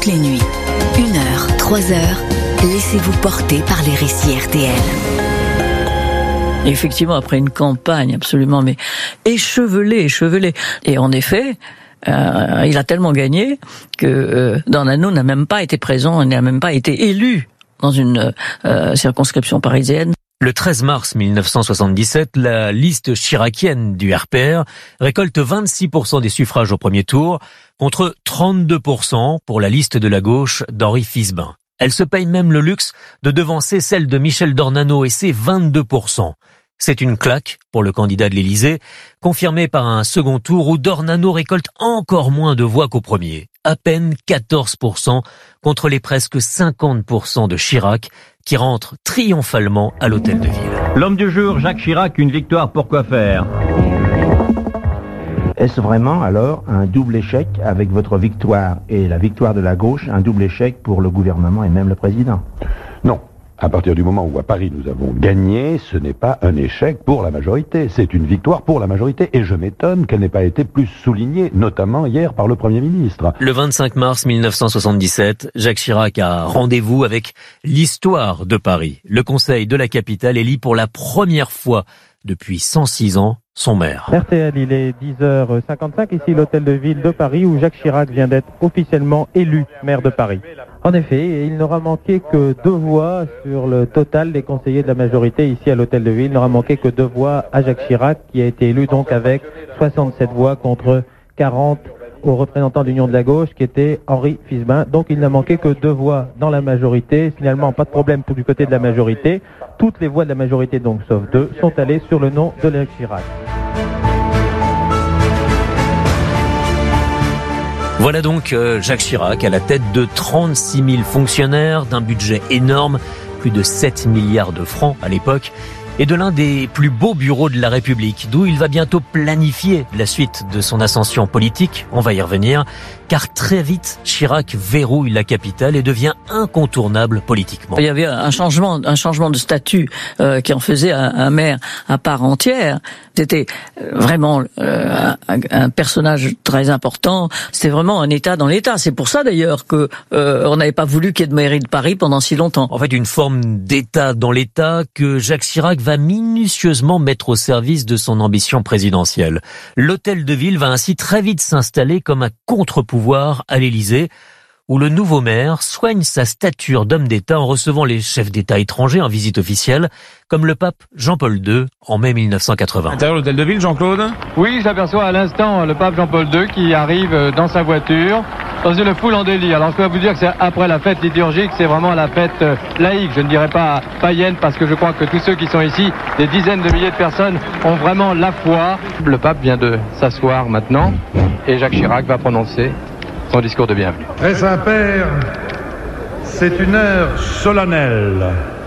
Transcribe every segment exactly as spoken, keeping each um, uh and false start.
toutes les nuits. Une heure, trois heures, laissez-vous porter par les récits R T L. Et effectivement, après une campagne absolument mais échevelée, échevelée. Et en effet, euh, il a tellement gagné que euh, Dornano n'a même pas été présent, n'a même pas été élu dans une euh, circonscription parisienne. Le treize mars mille neuf cent soixante-dix-sept, la liste chiracienne du R P R récolte vingt-six pour cent des suffrages au premier tour, contre trente-deux pour cent pour la liste de la gauche d'Henri Fisbin. Elle se paye même le luxe de devancer celle de Michel Dornano et ses vingt-deux pour cent. C'est une claque pour le candidat de l'Élysée, confirmée par un second tour où Dornano récolte encore moins de voix qu'au premier. À peine quatorze pour cent contre les presque cinquante pour cent de Chirac, qui rentre triomphalement à l'Hôtel de Ville. L'homme du jour, Jacques Chirac, une victoire pour quoi faire ? Est-ce vraiment alors un double échec avec votre victoire et la victoire de la gauche, un double échec pour le gouvernement et même le président ? Non. À partir du moment où à Paris nous avons gagné, ce n'est pas un échec pour la majorité, c'est une victoire pour la majorité. Et je m'étonne qu'elle n'ait pas été plus soulignée, notamment hier par le Premier ministre. Le vingt-cinq mars mille neuf cent soixante-dix-sept, Jacques Chirac a rendez-vous avec l'histoire de Paris. Le Conseil de la capitale élit pour la première fois depuis cent six ans son maire. R T L, il est dix heures cinquante-cinq, ici l'Hôtel de Ville de Paris, où Jacques Chirac vient d'être officiellement élu maire de Paris. En effet, il n'aura manqué que deux voix sur le total des conseillers de la majorité ici à l'Hôtel de Ville. Il n'aura manqué que deux voix à Jacques Chirac, qui a été élu donc avec soixante-sept voix contre quarante au représentant de l'Union de la gauche, qui était Henri Fisbin. Donc il n'a manqué que deux voix dans la majorité. Finalement, pas de problème pour du côté de la majorité. Toutes les voix de la majorité, donc sauf deux, sont allées sur le nom de Jacques Chirac. Voilà donc euh, Jacques Chirac à la tête de trente-six mille fonctionnaires, d'un budget énorme, plus de sept milliards de francs à l'époque, et de l'un des plus beaux bureaux de la République, d'où il va bientôt planifier la suite de son ascension politique. On va y revenir, car très vite, Chirac verrouille la capitale et devient incontournable politiquement. Il y avait un changement, un changement de statut euh, qui en faisait un, un maire à part entière. C'était vraiment euh, un, un personnage très important. C'était vraiment un État dans l'État. C'est pour ça d'ailleurs que euh, on n'avait pas voulu qu'il y ait de mairie de Paris pendant si longtemps. En fait, une forme d'État dans l'État que Jacques Chirac va minutieusement mettre au service de son ambition présidentielle. L'Hôtel de Ville va ainsi très vite s'installer comme un contre-pouvoir à l'Élysée, où le nouveau maire soigne sa stature d'homme d'État en recevant les chefs d'État étrangers en visite officielle, comme le pape Jean-Paul deux en mai mille neuf cent quatre-vingts. À l'intérieur de l'Hôtel de Ville, Jean-Claude ? Oui, j'aperçois à l'instant le pape Jean-Paul deux qui arrive dans sa voiture, dans une foule en délire. Alors je peux vous dire que c'est après la fête liturgique, c'est vraiment la fête laïque, je ne dirais pas païenne, parce que je crois que tous ceux qui sont ici, des dizaines de milliers de personnes, ont vraiment la foi. Le pape vient de s'asseoir maintenant, et Jacques Chirac va prononcer son discours de bienvenue. Très Saint-Père, c'est une heure solennelle,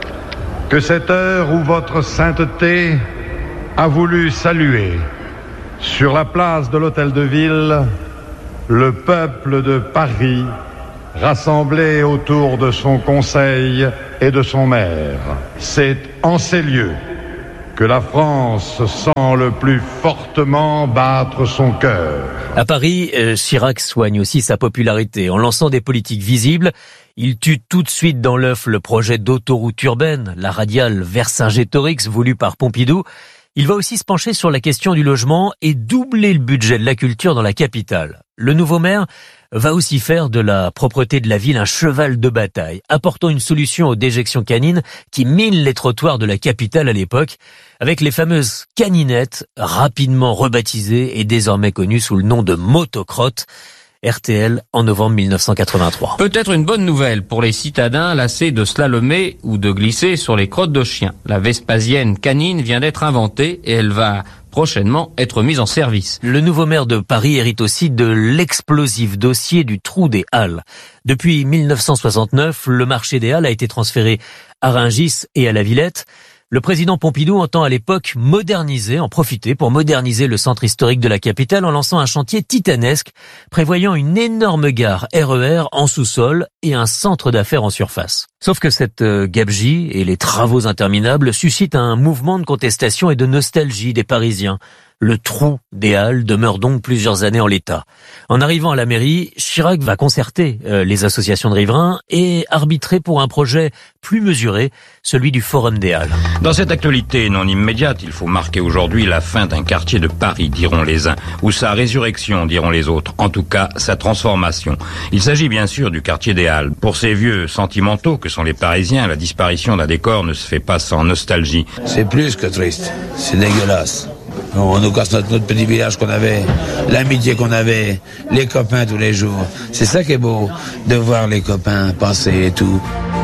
que cette heure où votre sainteté a voulu saluer sur la place de l'Hôtel de Ville le peuple de Paris rassemblé autour de son conseil et de son maire. C'est en ces lieux que la France sent le plus fortement battre son cœur. À Paris, Chirac soigne aussi sa popularité. En lançant des politiques visibles, il tue tout de suite dans l'œuf le projet d'autoroute urbaine, la radiale Vercingétorix voulue par Pompidou. Il va aussi se pencher sur la question du logement et doubler le budget de la culture dans la capitale. Le nouveau maire va aussi faire de la propreté de la ville un cheval de bataille, apportant une solution aux déjections canines qui minent les trottoirs de la capitale à l'époque, avec les fameuses caninettes, rapidement rebaptisées et désormais connues sous le nom de motocrottes. R T L en novembre mille neuf cent quatre-vingt-trois. Peut-être une bonne nouvelle pour les citadins lassés de slalomer ou de glisser sur les crottes de chiens. La Vespasienne canine vient d'être inventée et elle va prochainement être mise en service. Le nouveau maire de Paris hérite aussi de l'explosif dossier du trou des Halles. Depuis mille neuf cent soixante-neuf, le marché des Halles a été transféré à Rungis et à la Villette. Le président Pompidou entend à l'époque moderniser, en profiter pour moderniser le centre historique de la capitale en lançant un chantier titanesque, prévoyant une énorme gare R E R en sous-sol et un centre d'affaires en surface. Sauf que cette euh, gabegie et les travaux interminables suscitent un mouvement de contestation et de nostalgie des Parisiens. Le trou des Halles demeure donc plusieurs années en l'état. En arrivant à la mairie, Chirac va concerter euh, les associations de riverains et arbitrer pour un projet plus mesuré, celui du Forum des Halles. Dans cette actualité non immédiate, il faut marquer aujourd'hui la fin d'un quartier de Paris, diront les uns, ou sa résurrection, diront les autres, en tout cas sa transformation. Il s'agit bien sûr du quartier des Halles. Pour ces vieux sentimentaux que sont les Parisiens, la disparition d'un décor ne se fait pas sans nostalgie. C'est plus que triste, c'est dégueulasse. On nous casse notre, notre petit village qu'on avait, l'amitié qu'on avait, les copains tous les jours. C'est ça qui est beau, de voir les copains passer et tout.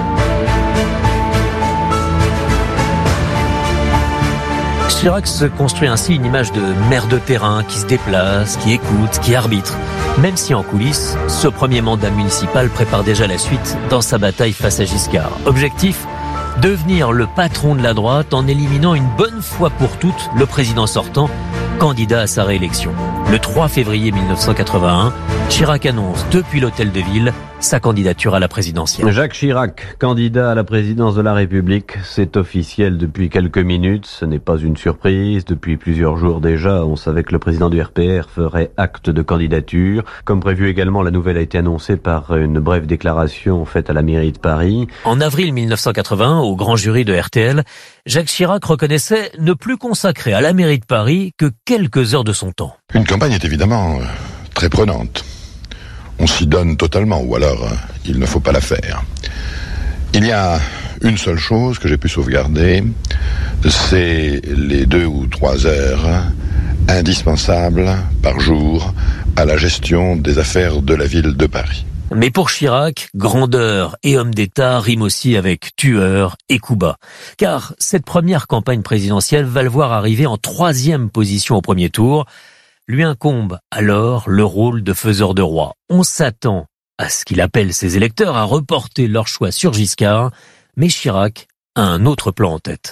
Chirac se construit ainsi une image de maire de terrain qui se déplace, qui écoute, qui arbitre. Même si en coulisses, ce premier mandat municipal prépare déjà la suite dans sa bataille face à Giscard. Objectif : devenir le patron de la droite en éliminant une bonne fois pour toutes le président sortant, candidat à sa réélection. Le trois février mille neuf cent quatre-vingt-un, Chirac annonce depuis l'hôtel de ville sa candidature à la présidentielle. Jacques Chirac, candidat à la présidence de la République, c'est officiel depuis quelques minutes. Ce n'est pas une surprise. Depuis plusieurs jours déjà, on savait que le président du R P R ferait acte de candidature. Comme prévu également, la nouvelle a été annoncée par une brève déclaration faite à la mairie de Paris. En avril mille neuf cent quatre-vingt, au grand jury de R T L, Jacques Chirac reconnaissait ne plus consacrer à la mairie de Paris que quelques heures de son temps. Une campagne est évidemment euh, très prenante. On s'y donne totalement, ou alors euh, il ne faut pas la faire. Il y a une seule chose que j'ai pu sauvegarder, c'est les deux ou trois heures indispensables par jour à la gestion des affaires de la ville de Paris. Mais pour Chirac, grandeur et homme d'État riment aussi avec tueur et coup bas. Car cette première campagne présidentielle va le voir arriver en troisième position au premier tour. Lui incombe alors le rôle de faiseur de roi. On s'attend à ce qu'il appelle ses électeurs à reporter leur choix sur Giscard, mais Chirac a un autre plan en tête.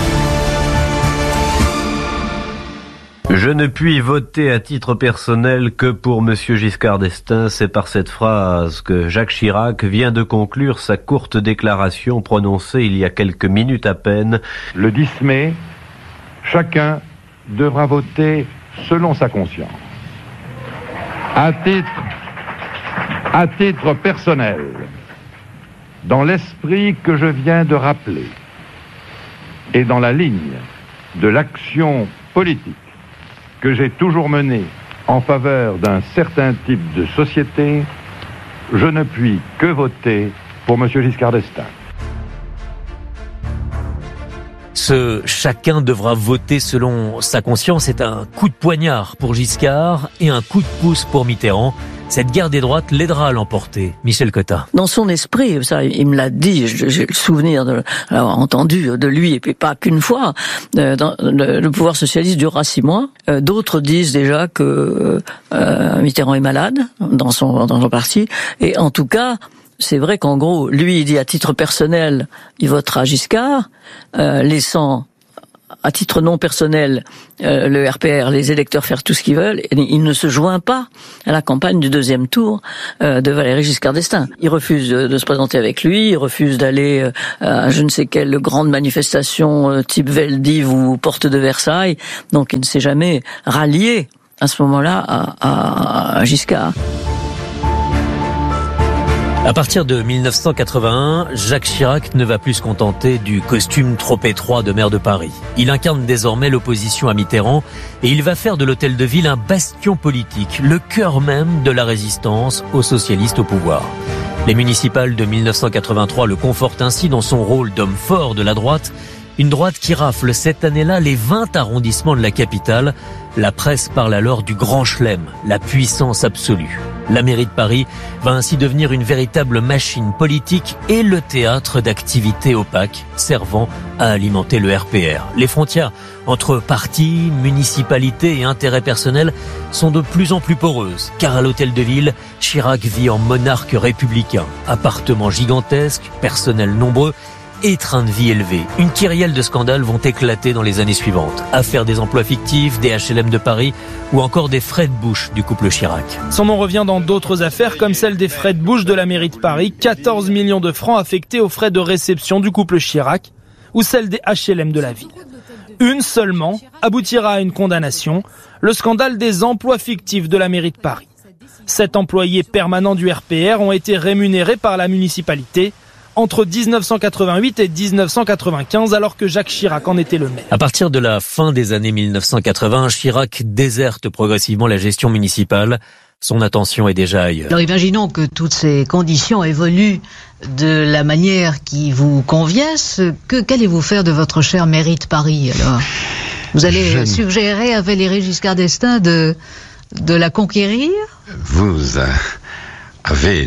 Je ne puis voter à titre personnel que pour Monsieur Giscard d'Estaing. C'est par cette phrase que Jacques Chirac vient de conclure sa courte déclaration prononcée il y a quelques minutes à peine. Le dix mai, chacun devra voter selon sa conscience. À titre, à titre personnel, dans l'esprit que je viens de rappeler et dans la ligne de l'action politique que j'ai toujours menée en faveur d'un certain type de société, je ne puis que voter pour M. Giscard d'Estaing. Ce chacun devra voter selon sa conscience est un coup de poignard pour Giscard et un coup de pouce pour Mitterrand. Cette guerre des droites l'aidera à l'emporter. Michel Cotta. Dans son esprit, ça, il me l'a dit, j'ai le souvenir de l'avoir entendu de lui, et puis pas qu'une fois, euh, dans le, le pouvoir socialiste durera six mois. Euh, d'autres disent déjà que euh, Mitterrand est malade dans son, dans son parti, et en tout cas, c'est vrai qu'en gros, lui, il dit à titre personnel, il votera Giscard, euh, laissant à titre non personnel euh, le R P R, les électeurs faire tout ce qu'ils veulent. Et il ne se joint pas à la campagne du deuxième tour euh, de Valéry Giscard d'Estaing. Il refuse de, de se présenter avec lui, il refuse d'aller euh, à je ne sais quelle grande manifestation euh, type Veldiv ou Porte de Versailles. Donc il ne s'est jamais rallié à ce moment-là à, à, à Giscard. À partir de mille neuf cent quatre-vingt-un, Jacques Chirac ne va plus se contenter du costume trop étroit de maire de Paris. Il incarne désormais l'opposition à Mitterrand et il va faire de l'hôtel de ville un bastion politique, le cœur même de la résistance aux socialistes au pouvoir. Les municipales de mille neuf cent quatre-vingt-trois le confortent ainsi dans son rôle d'homme fort de la droite, une droite qui rafle cette année-là les vingt arrondissements de la capitale. La presse parle alors du grand chelem, la puissance absolue. La mairie de Paris va ainsi devenir une véritable machine politique et le théâtre d'activités opaques servant à alimenter le R P R. Les frontières entre partis, municipalités et intérêts personnels sont de plus en plus poreuses, car à l'hôtel de ville, Chirac vit en monarque républicain. Appartements gigantesques, personnel nombreux et train de vie élevé. Une kyrielle de scandales vont éclater dans les années suivantes. Affaire des emplois fictifs, des H L M de Paris ou encore des frais de bouche du couple Chirac. Son nom revient dans d'autres affaires comme celle des frais de bouche de la mairie de Paris, quatorze millions de francs affectés aux frais de réception du couple Chirac, ou celle des H L M de la ville. Une seulement aboutira à une condamnation, le scandale des emplois fictifs de la mairie de Paris. Sept employés permanents du R P R ont été rémunérés par la municipalité entre dix-neuf cent quatre-vingt-huit et dix-neuf cent quatre-vingt-quinze, alors que Jacques Chirac en était le maire. À partir de la fin des années mille neuf cent quatre-vingts, Chirac déserte progressivement la gestion municipale. Son attention est déjà ailleurs. Alors imaginons que toutes ces conditions évoluent de la manière qui vous convient. Ce que, qu'allez-vous faire de votre chère mairie de Paris, alors? Vous allez Je... suggérer à Valéry Giscard d'Estaing de, de la conquérir? Vous euh, avez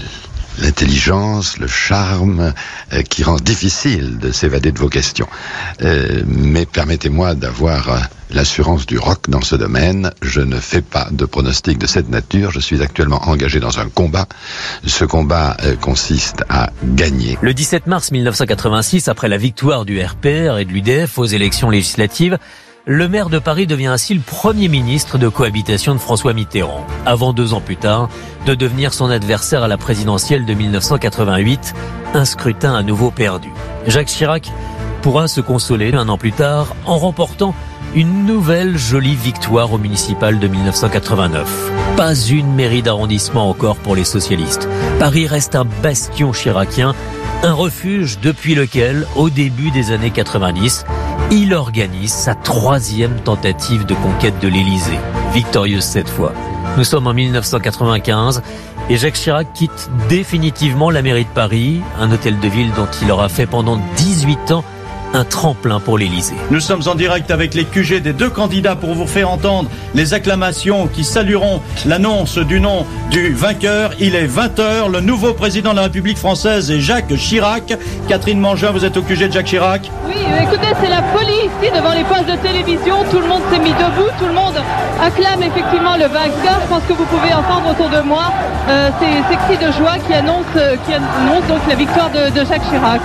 l'intelligence, le charme euh, qui rend difficile de s'évader de vos questions. Euh, mais permettez-moi d'avoir euh, l'assurance du roc dans ce domaine. Je ne fais pas de pronostic de cette nature. Je suis actuellement engagé dans un combat. Ce combat euh, consiste à gagner. Le dix-sept mars mille neuf cent quatre-vingt-six, après la victoire du R P R et de l'U D F aux élections législatives, le maire de Paris devient ainsi le premier ministre de cohabitation de François Mitterrand, avant deux ans plus tard de devenir son adversaire à la présidentielle de mille neuf cent quatre-vingt-huit, un scrutin à nouveau perdu. Jacques Chirac pourra se consoler un an plus tard en remportant une nouvelle jolie victoire au municipal de mille neuf cent quatre-vingt-neuf. Pas une mairie d'arrondissement encore pour les socialistes. Paris reste un bastion chiracien, un refuge depuis lequel, au début des années quatre-vingt-dix, il organise sa troisième tentative de conquête de l'Élysée, victorieuse cette fois. Nous sommes en mille neuf cent quatre-vingt-quinze et Jacques Chirac quitte définitivement la mairie de Paris, un hôtel de ville dont il aura fait pendant dix-huit ans un tremplin pour l'Élysée. Nous sommes en direct avec les Q G des deux candidats pour vous faire entendre les acclamations qui salueront l'annonce du nom du vainqueur. Il est vingt heures, le nouveau président de la République française est Jacques Chirac. Catherine Mangin, vous êtes au Q G de Jacques Chirac. Oui, écoutez, c'est la folie ici devant les postes de télévision. Tout le monde s'est mis debout, tout le monde acclame effectivement le vainqueur. Je pense que vous pouvez entendre autour de moi euh, ces, ces cris de joie qui annoncent, euh, qui annoncent donc la victoire de, de Jacques Chirac.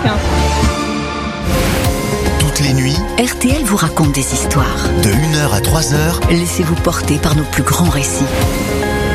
Les nuits, R T L vous raconte des histoires. De une heure à trois heures, laissez-vous porter par nos plus grands récits.